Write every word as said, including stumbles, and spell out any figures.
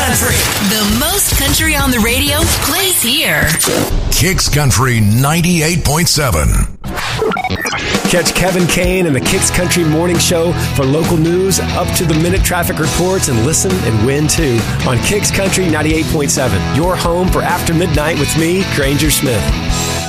Country. The most country on the radio plays here. Kicks Country ninety-eight point seven. Catch Kevin Kane and the Kicks Country Morning Show for local news, up-to-the-minute traffic reports, and listen and win, too, on Kicks Country ninety-eight point seven. Your home for After Midnight with me, Granger Smith.